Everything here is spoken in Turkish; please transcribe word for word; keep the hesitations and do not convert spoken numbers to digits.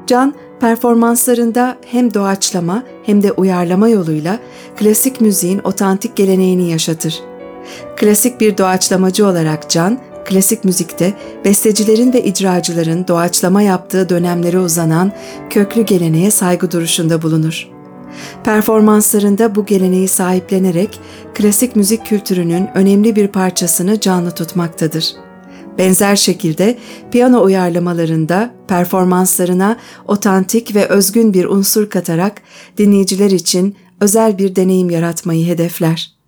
Can, performanslarında hem doğaçlama hem de uyarlama yoluyla klasik müziğin otantik geleneğini yaşatır. Klasik bir doğaçlamacı olarak Can, klasik müzikte bestecilerin ve icracıların doğaçlama yaptığı dönemlere uzanan köklü geleneğe saygı duruşunda bulunur. Performanslarında bu geleneği sahiplenerek klasik müzik kültürünün önemli bir parçasını canlı tutmaktadır. Benzer şekilde piyano uyarlamalarında performanslarına otantik ve özgün bir unsur katarak dinleyiciler için özel bir deneyim yaratmayı hedefler.